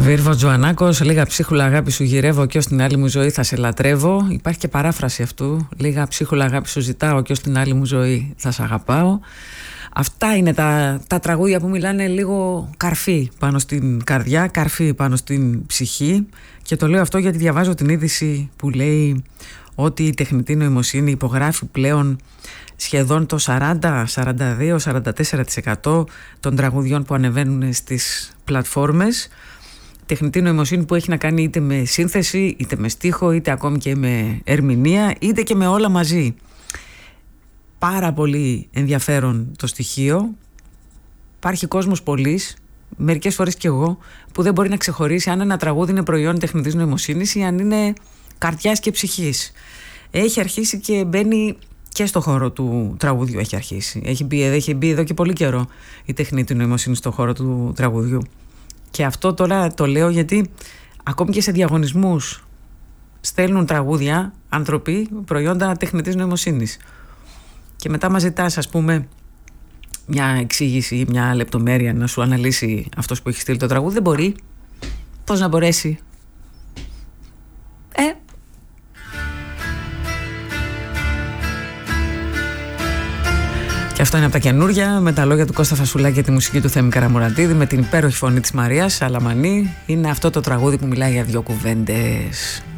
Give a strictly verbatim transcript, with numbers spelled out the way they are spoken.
Βίρβο Τζοανάκος, λίγα ψίχουλα αγάπη σου γυρεύω και ως την άλλη μου ζωή θα σε λατρεύω. Υπάρχει και παράφραση αυτού. Λίγα ψίχουλα αγάπη σου ζητάω και ως την άλλη μου ζωή θα σε αγαπάω. Αυτά είναι τα, τα τραγούδια που μιλάνε λίγο καρφί πάνω στην καρδιά, καρφί πάνω στην ψυχή. Και το λέω αυτό γιατί διαβάζω την είδηση που λέει ότι η τεχνητή νοημοσύνη υπογράφει πλέον σχεδόν το σαράντα, σαράντα δύο, σαράντα τέσσερα τοις εκατό των τραγουδιών που ανεβαίνουν στις πλατφόρμες. Τεχνητή νοημοσύνη που έχει να κάνει είτε με σύνθεση, είτε με στίχο, είτε ακόμη και με ερμηνεία, είτε και με όλα μαζί. Πάρα πολύ ενδιαφέρον το στοιχείο. Υπάρχει κόσμος πολλής, μερικές φορές και εγώ, που δεν μπορεί να ξεχωρίσει αν ένα τραγούδι είναι προϊόν τεχνητής νοημοσύνης ή αν είναι καρδιάς και ψυχής. Έχει αρχίσει και μπαίνει και στο χώρο του τραγουδιού. Έχει αρχίσει. Έχει μπει, έχει μπει εδώ και πολύ καιρό η τεχνητή νοημοσύνη στο χώρο του τραγουδιού. Και αυτό τώρα το λέω γιατί ακόμη και σε διαγωνισμούς στέλνουν τραγούδια άνθρωποι προϊόντα τεχνητής νοημοσύνης. Και μετά μας ζητάς, ας πούμε, μια εξήγηση ή μια λεπτομέρεια να σου αναλύσει αυτός που έχει στείλει το τραγούδι. Δεν μπορεί. Πώς να μπορέσει? Ε... Και αυτό είναι από τα καινούρια, με τα λόγια του Κώστα Φασουλάκη και τη μουσική του Θέμη Καραμουρατίδη, με την υπέροχη φωνή της Μαρίας Σαλαμανή. Είναι αυτό το τραγούδι που μιλάει για δύο κουβέντες.